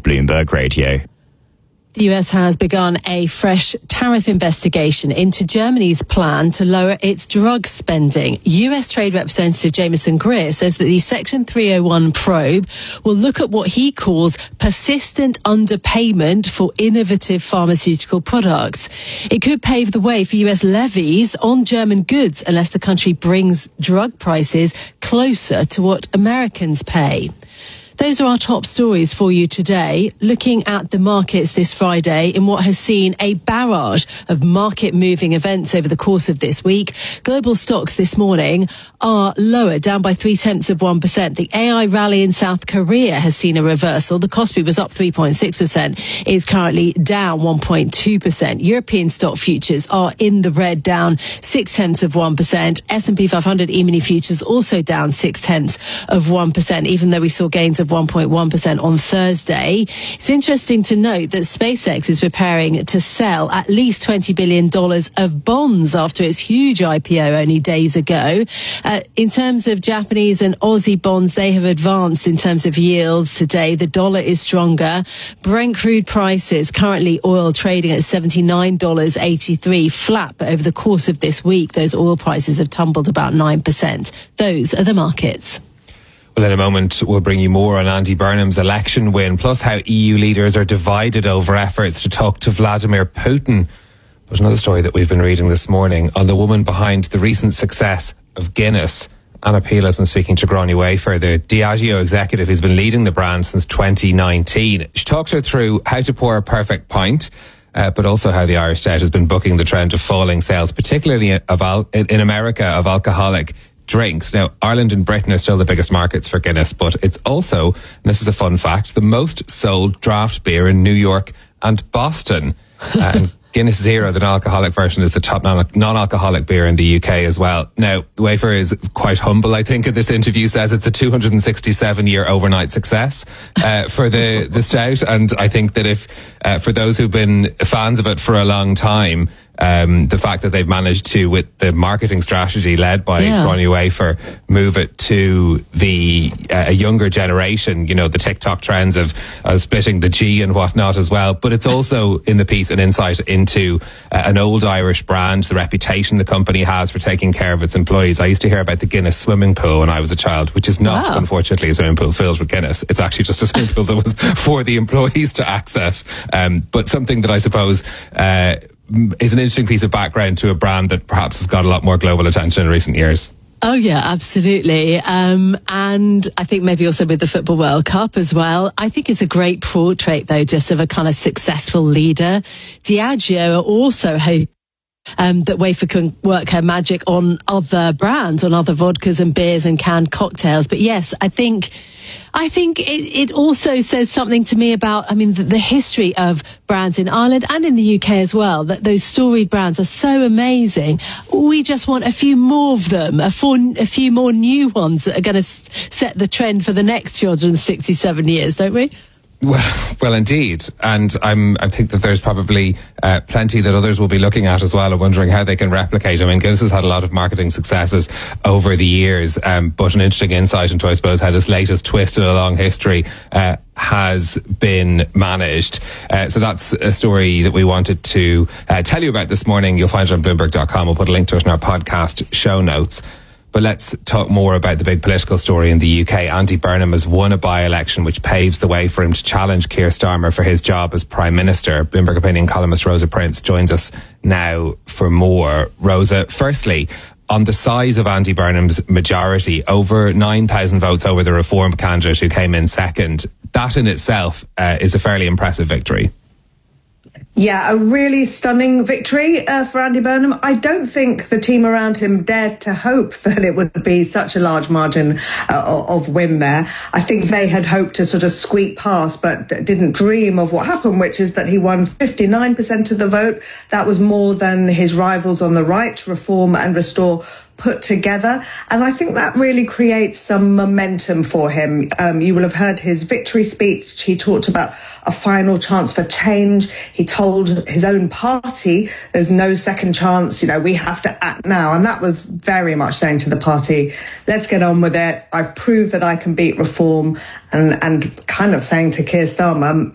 Bloomberg Radio. The US has begun a fresh tariff investigation into Germany's plan to lower its drug spending. US Trade Representative Jameson Greer says that the Section 301 probe will look at what he calls persistent underpayment for innovative pharmaceutical products. It could pave the way for US levies on German goods unless the country brings drug prices closer to what Americans pay. Those are our top stories for you today. Looking at the markets this Friday in what has seen a barrage of market-moving events over the course of this week. Global stocks this morning are lower, down by 0.3%. The AI rally in South Korea has seen a reversal. The Kospi was up 3.6%, is currently down 1.2%. European stock futures are in the red, down 0.6%. S&P 500 E-mini futures also down 0.6%, even though we saw gains of 1.1% on Thursday. It's interesting to note that SpaceX is preparing to sell at least $20 billion of bonds after its huge IPO only days ago. In terms of Japanese and Aussie bonds, they have advanced in terms of yields today. The dollar is stronger. Brent crude prices, currently oil trading at $79.83, flat, but over the course of this week, those oil prices have tumbled about 9%. Those are the markets. Well, in a moment, we'll bring you more on Andy Burnham's election win, plus how EU leaders are divided over efforts to talk to Vladimir Putin. But another story that we've been reading this morning on the woman behind the recent success of Guinness. Anna Peelas, and speaking to Gráinne Wafer, the Diageo executive who's been leading the brand since 2019. She talks her through how to pour a perfect pint, but also how the Irish Stout has been bucking the trend of falling sales, particularly in America, of alcoholic drinks. Now, Ireland and Britain are still the biggest markets for Guinness, but it's also, and this is a fun fact, the most sold draft beer in New York and Boston. And Guinness Zero, the non-alcoholic version, is the top non-alcoholic beer in the UK as well. Now, Wafer is quite humble, I think, in this interview, says it's a 267-year overnight success for the Stout. And I think that if, for those who've been fans of it for a long time, the fact that they've managed to, with the marketing strategy led by Gráinne Wafer, move it to a younger generation, you know, the TikTok trends of splitting the G and whatnot as well. But it's also in the piece an insight into an old Irish brand, the reputation the company has for taking care of its employees. I used to hear about the Guinness swimming pool when I was a child, which is not, unfortunately, a swimming pool filled with Guinness. It's actually just a swimming pool that was for the employees to access. But something that I suppose is an interesting piece of background to a brand that perhaps has got a lot more global attention in recent years. Oh, yeah, absolutely. And I think maybe also with the Football World Cup as well. I think it's a great portrait, though, just of a kind of successful leader. Diageo are also hoping that Wafer can work her magic on other brands, on other vodkas and beers and canned cocktails. But yes, I think it also says something to me about, the history of brands in Ireland and in the UK as well, that those storied brands are so amazing. We just want a few more of them, a few more new ones that are going to set the trend for the next 267 years, don't we? Well, indeed. And I think that there's probably plenty that others will be looking at as well and wondering how they can replicate. Guinness has had a lot of marketing successes over the years, but an interesting insight into, I suppose, how this latest twist in a long history has been managed. So that's a story that we wanted to tell you about this morning. You'll find it on Bloomberg.com. We'll put a link to it in our podcast show notes. But let's talk more about the big political story in the UK. Andy Burnham has won a by-election which paves the way for him to challenge Keir Starmer for his job as Prime Minister. Bloomberg opinion columnist Rosa Prince joins us now for more. Rosa, firstly, on the size of Andy Burnham's majority, over 9,000 votes over the Reform candidate who came in second, that in itself is a fairly impressive victory. Yeah, a really stunning victory for Andy Burnham. I don't think the team around him dared to hope that it would be such a large margin of win there. I think they had hoped to sort of squeak past, but didn't dream of what happened, which is that he won 59% of the vote. That was more than his rivals on the right, Reform and Restore, put together. And I think that really creates some momentum for him. You will have heard his victory speech. He talked about a final chance for change. He told his own party there's no second chance, we have to act now. And that was very much saying to the party, let's get on with it. I've proved that I can beat Reform, and kind of saying to Keir Starmer,